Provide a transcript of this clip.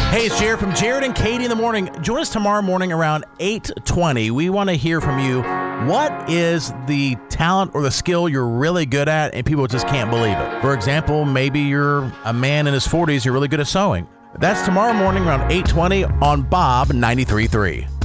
Hey, it's Jared from Jared and Katie in the Morning. Join us tomorrow morning around 8:20. We want to hear from you. What is the talent or the skill you're really good at and people just can't believe it? For example, maybe you're a man in his 40s, you're really good at sewing. That's tomorrow morning around 8:20 on Bob 93.3.